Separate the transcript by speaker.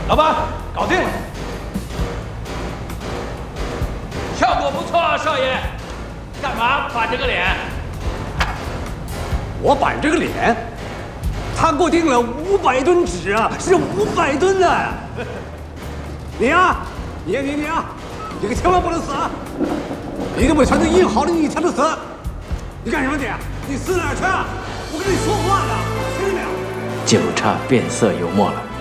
Speaker 1: 老板，搞定了，效果不错啊，少爷。干嘛板着个脸？
Speaker 2: 我板这个脸，他给我订了500吨纸啊，是500吨的。你啊，你啊，你可千万不能死啊！你等我全都印好了，你才能死。你干什么你？你死哪儿去啊？我跟你说话呢，听见没有？
Speaker 3: 就差变色幽默了。